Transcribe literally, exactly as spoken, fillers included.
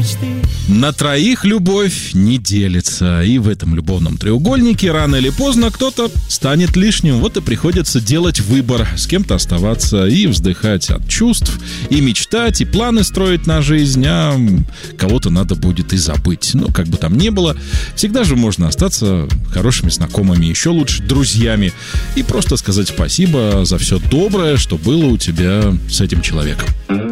На троих любовь не делится. И в этом любовном треугольнике рано или поздно кто-то станет лишним. Вот и приходится делать выбор, с кем-то оставаться и вздыхать от чувств, и мечтать, и планы строить на жизнь, а кого-то надо будет и забыть. Но как бы там ни было, всегда же можно остаться хорошими знакомыми, еще лучше друзьями, и просто сказать спасибо за все доброе, что было у тебя с этим человеком.